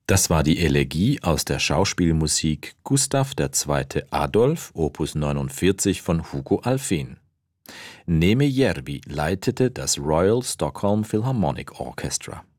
Das war die Elegie aus der Schauspielmusik Gustav II. Adolf, Opus 49 von Hugo Alfvén. Neeme Järvi leitete das Royal Stockholm Philharmonic Orchestra.